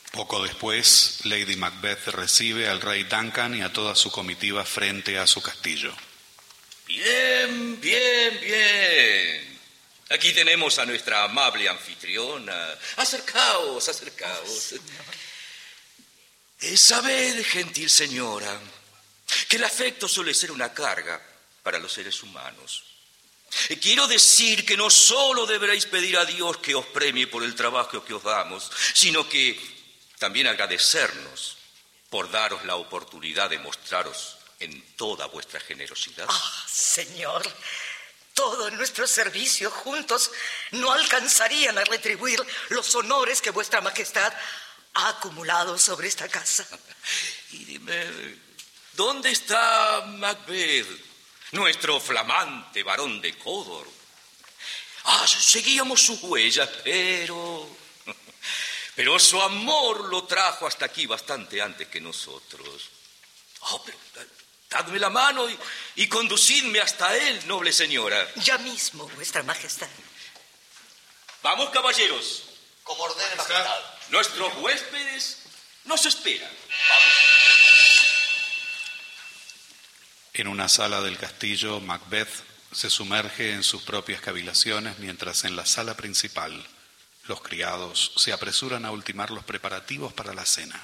Poco después, Lady Macbeth recibe al rey Duncan y a toda su comitiva frente a su castillo. Bien, bien, bien. Aquí tenemos a nuestra amable anfitriona. Acercaos, acercaos. Sabed, gentil señora, que el afecto suele ser una carga para los seres humanos. Quiero decir que no solo deberéis pedir a Dios que os premie por el trabajo que os damos, sino que también agradecernos por daros la oportunidad de mostraros en toda vuestra generosidad. Señor, todos nuestros servicios juntos no alcanzarían a retribuir los honores que vuestra majestad ha acumulado sobre esta casa. Y dime, ¿dónde está Macbeth, nuestro flamante varón de Cawdor? Seguíamos sus huellas, pero su amor lo trajo hasta aquí bastante antes que nosotros. Pero dadme la mano y conducidme hasta él, noble señora. Ya mismo, vuestra majestad. Vamos, caballeros. Como ordene majestad. Nuestros huéspedes nos esperan. En una sala del castillo, Macbeth se sumerge en sus propias cavilaciones, mientras en la sala principal los criados se apresuran a ultimar los preparativos para la cena.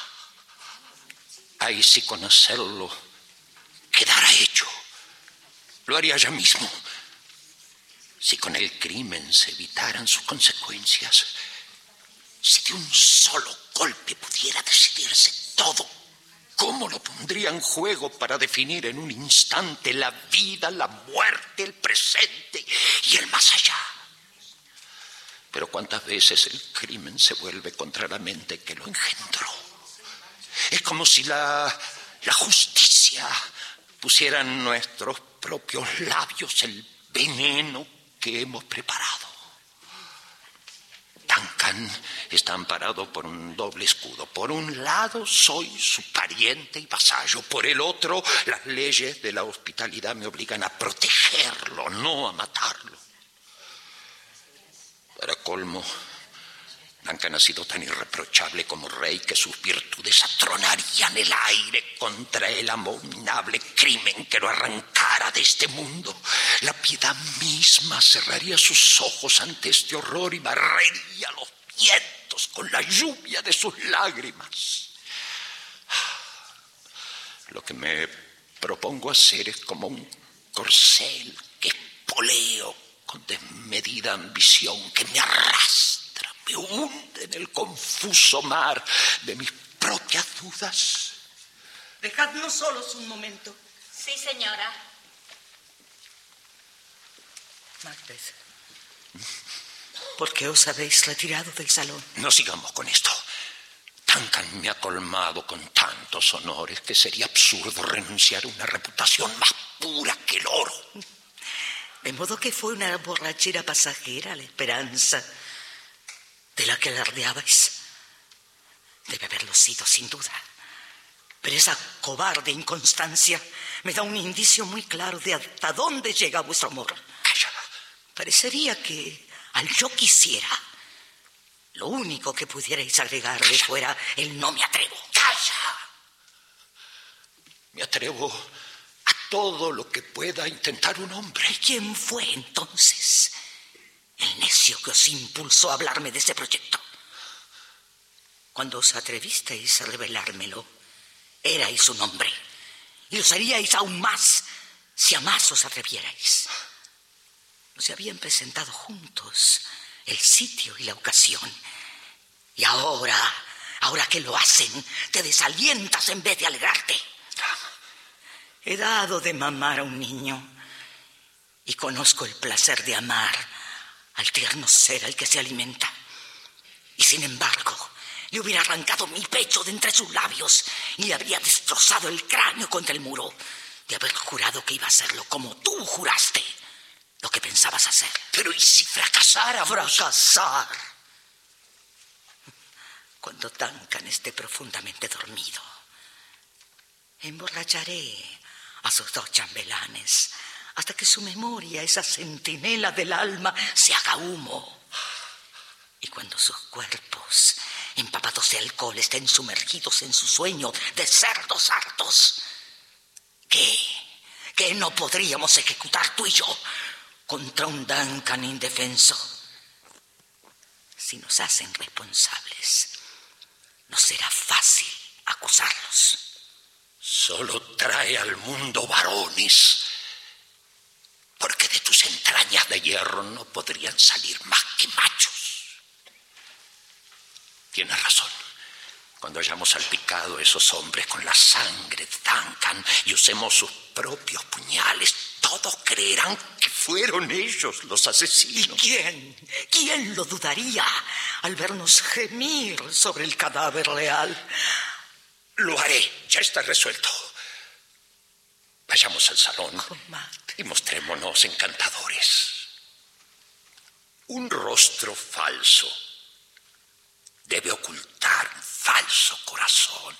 Ay, si conocerlo quedara hecho, lo haría ya mismo. Si con el crimen se evitaran sus consecuencias, si de un solo golpe pudiera decidirse todo, ¿cómo lo pondría en juego para definir en un instante la vida, la muerte, el presente y el más allá? Pero cuántas veces el crimen se vuelve contra la mente que lo engendró. Es como si la justicia pusiera en nuestros propios labios el veneno que hemos preparado. Duncan está amparado por un doble escudo. Por un lado, soy su pariente y vasallo. Por el otro, las leyes de la hospitalidad me obligan a protegerlo, no a matarlo. Para colmo, Duncan ha sido tan irreprochable como rey que sus virtudes atronarían el aire contra el abominable crimen que lo arrancara de este mundo. La piedad misma cerraría sus ojos ante este horror y barrería los vientos con la lluvia de sus lágrimas. Lo que me propongo hacer es como un corcel que espoleo con desmedida ambición, que me arrastra, me hunde en el confuso mar de mis propias dudas. Dejadnos solos un momento. Sí, señora. Macbeth, ¿por qué os habéis retirado del salón? No sigamos con esto. Duncan me ha colmado con tantos honores que sería absurdo renunciar a una reputación más pura que el oro. De modo que fue una borrachera pasajera la esperanza de la que alardeabais. Debe haberlo sido, sin duda. Pero esa cobarde inconstancia me da un indicio muy claro de hasta dónde llega vuestro amor. Calla. Parecería que, al yo quisiera, lo único que pudierais agregarle fuera el no me atrevo. ¡Calla! Me atrevo a todo lo que pueda intentar un hombre. ¿Y quién fue entonces el necio que os impulsó a hablarme de ese proyecto? Cuando os atrevisteis a revelármelo, erais un hombre, y lo seríais aún más si a más os atrevierais. No se habían presentado juntos el sitio y la ocasión, y ahora que lo hacen, te desalientas en vez de alegrarte. He dado de mamar a un niño y conozco el placer de amar al tierno ser al que se alimenta. Y sin embargo, le hubiera arrancado mi pecho de entre sus labios y le habría destrozado el cráneo contra el muro de haber jurado que iba a hacerlo como tú juraste lo que pensabas hacer. Pero ¿y si fracasáramos? Fracasar. Cuando Duncan esté profundamente dormido, emborracharé a sus dos chambelanes hasta que su memoria, esa centinela del alma, se haga humo. Y cuando sus cuerpos, empapados de alcohol, estén sumergidos en su sueño de cerdos hartos, ¿qué no podríamos ejecutar tú y yo contra un Duncan indefenso? Si nos hacen responsables, no será fácil acusarlos. Solo trae al mundo varones, porque de tus entrañas de hierro no podrían salir más que machos. Tienes razón. Cuando hayamos salpicado a esos hombres con la sangre de Duncan y usemos sus propios puñales, todos creerán que fueron ellos los asesinos. ¿Y quién lo dudaría al vernos gemir sobre el cadáver leal? Lo haré, ya está resuelto. Vayamos al salón y mostrémonos encantadores. Un rostro falso debe ocultar un falso corazón.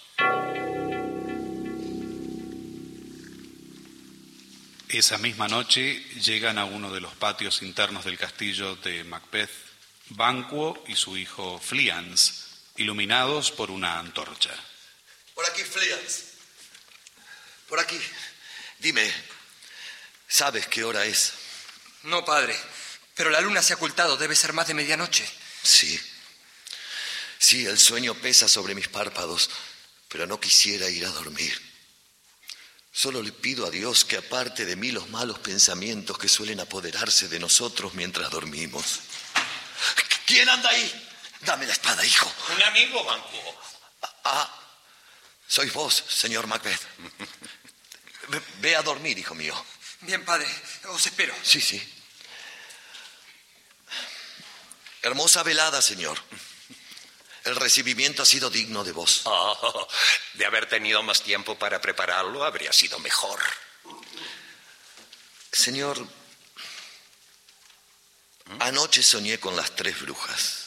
Esa misma noche llegan a uno de los patios internos del castillo de Macbeth, Banquo y su hijo Fleance, iluminados por una antorcha. Por aquí, Fleance. Por aquí. Dime, ¿sabes qué hora es? No, padre, pero la luna se ha ocultado. Debe ser más de medianoche. Sí, el sueño pesa sobre mis párpados, pero no quisiera ir a dormir. Solo le pido a Dios que aparte de mí los malos pensamientos que suelen apoderarse de nosotros mientras dormimos. ¿Quién anda ahí? Dame la espada, hijo. Un amigo, Banquo. Sois vos, señor Macbeth. Ve a dormir, hijo mío. Bien, padre, os espero. Sí. Hermosa velada, señor. El recibimiento ha sido digno de vos. De haber tenido más tiempo para prepararlo, habría sido mejor. Señor, anoche soñé con las 3 brujas.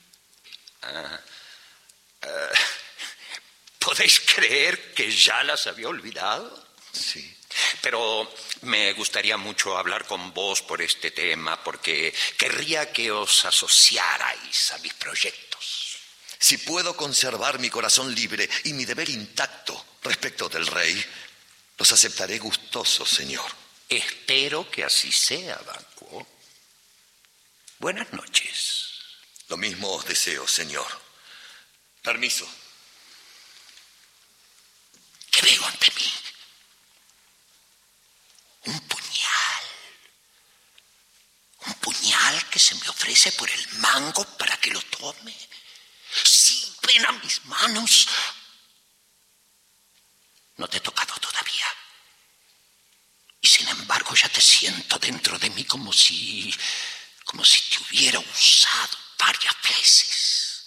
¿Podéis creer que ya las había olvidado? Sí. Pero me gustaría mucho hablar con vos por este tema, porque querría que os asociarais a mis proyectos. Si puedo conservar mi corazón libre y mi deber intacto respecto del rey, los aceptaré gustosos, señor. Espero que así sea, Banquo. Buenas noches. Lo mismo os deseo, señor. Permiso. ¿Qué veo ante mí? Un puñal. Un puñal que se me ofrece por el mango para que lo tome. Sí, ven a mis manos. No te he tocado todavía. Y sin embargo ya te siento dentro de mí como si te hubiera usado varias veces.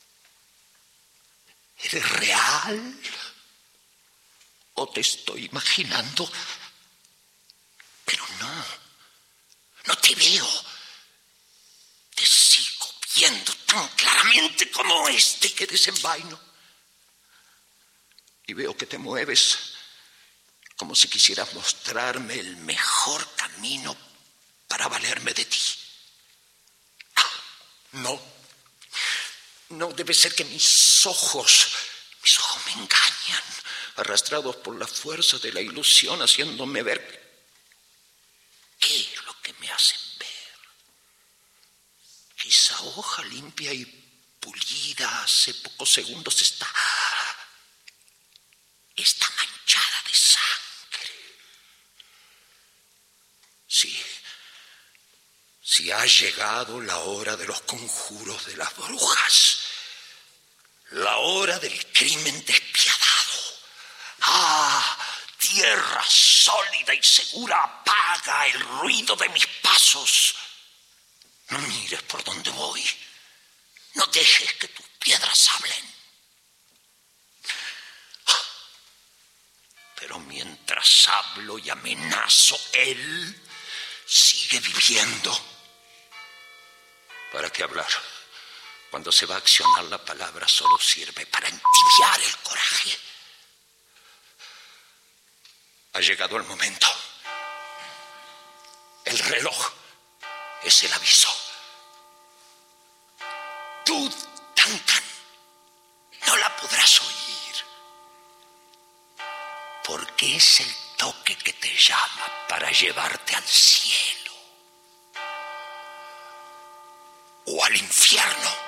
¿Eres real? ¿O te estoy imaginando? Pero no te veo. Te sigo viendo tan claramente como que desenvaino. Y veo que te mueves como si quisieras mostrarme el mejor camino para valerme de ti. No debe ser que mis ojos me engañan, arrastrados por la fuerza de la ilusión, haciéndome ver. ¿Qué es lo que me hacen ver? Que esa hoja limpia y pulida hace pocos segundos está manchada de sangre. Sí, ha llegado la hora de los conjuros de las brujas, la hora del crimen despiadado. Tierra sólida y segura, apaga el ruido de mis pasos. No mires por donde voy. No dejes que tus piedras hablen. Pero mientras hablo y amenazo, él sigue viviendo. ¿Para qué hablar? Cuando se va a accionar la palabra solo sirve para entibiar el coraje. Ha llegado el momento. El reloj es el aviso. Tú, Duncan, no la podrás oír, porque es el toque que te llama para llevarte al cielo o al infierno.